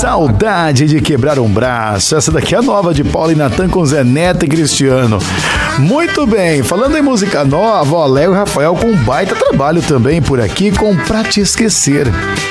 Saudade de quebrar um braço. Essa daqui é a nova de Paulo e Natan com Zé Neto e Cristiano. Muito bem, falando em música nova, ó, Léo e Rafael com um baita trabalho também por aqui com Pra Te Esquecer.